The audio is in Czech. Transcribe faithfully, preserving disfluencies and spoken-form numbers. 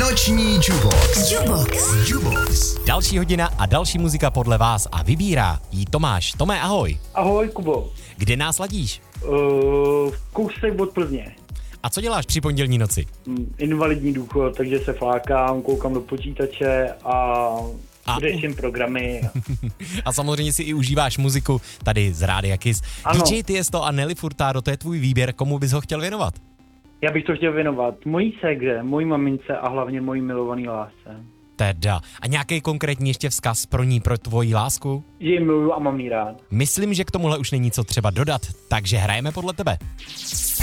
Noční Jukebox. Jukebox. Jukebox. Další hodina a další muzika podle vás a vybírá jí Tomáš. Tome, ahoj. Ahoj, Kubo. Kde nás ladíš? Uh, kousek od Plzně. A co děláš při pondělní noci? Invalidní důchod, takže se flákám, koukám do počítače a, A- řeším programy. A samozřejmě si i užíváš muziku tady z Rádia Kiss. Ano. D J Tiesto a Nelly Furtado, to je tvůj výběr, komu bys ho chtěl věnovat? Já bych to chtěl věnovat mojí ségře, mojí mamince a hlavně mojí milovaný lásce. Teda. A nějaký konkrétní ještě vzkaz pro ní, pro tvoji lásku? Že ji miluju a mám jí rád. Myslím, že k tomuhle už není co třeba dodat, takže hrajeme podle tebe.